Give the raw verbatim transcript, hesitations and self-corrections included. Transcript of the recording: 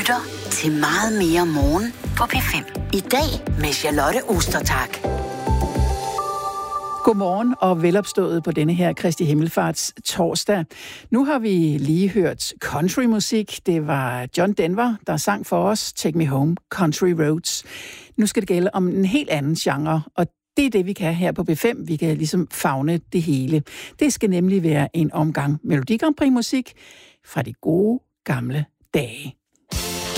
lytter til Meget mere morgen på P fem. I dag med Charlotte Ostertag. Godmorgen og velopstået på denne her Kristi Himmelfarts torsdag. Nu har vi lige hørt countrymusik. Det var John Denver, der sang for os Take Me Home, Country Roads. Nu skal det gælde om en helt anden genre, og det er det, vi kan her på P fem. Vi kan ligesom favne det hele. Det skal nemlig være en omgang Melodi Grand Prix musik fra de gode gamle dage.